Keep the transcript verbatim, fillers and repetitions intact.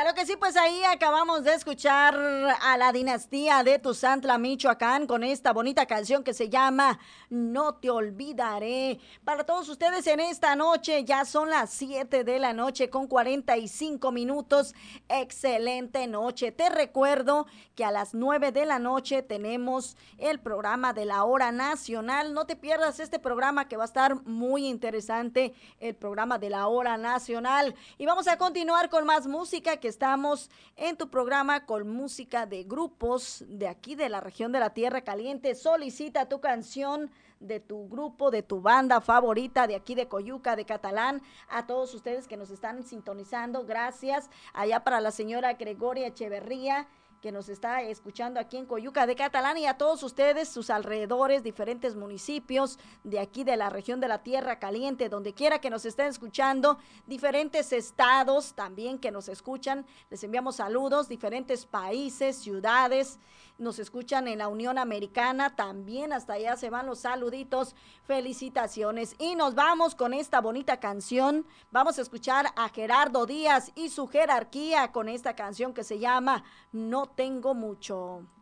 Claro que sí, pues ahí acabamos de escuchar a la dinastía de Tuzantla, Michoacán, con esta bonita canción que se llama No te olvidaré. Para todos ustedes en esta noche, ya son las siete de la noche con cuarenta y cinco minutos. Excelente noche. Te recuerdo que a las nueve de la noche tenemos el programa de la hora nacional. No te pierdas este programa que va a estar muy interesante, el programa de la hora nacional. Y vamos a continuar con más música, que estamos en tu programa con música de grupos de aquí de la región de la Tierra Caliente. Solicita tu canción de tu grupo, de tu banda favorita de aquí de Coyuca, de Catalán. A todos ustedes que nos están sintonizando, gracias. Allá para la señora Gregoria Echeverría, que nos está escuchando aquí en Coyuca de Catalán, y a todos ustedes, sus alrededores, diferentes municipios de aquí de la región de la Tierra Caliente, donde quiera que nos estén escuchando, diferentes estados también que nos escuchan, les enviamos saludos, diferentes países, ciudades, nos escuchan en la Unión Americana, también hasta allá se van los saluditos, felicitaciones, y nos vamos con esta bonita canción. Vamos a escuchar a Gerardo Díaz y su jerarquía con esta canción que se llama No tengo mucho.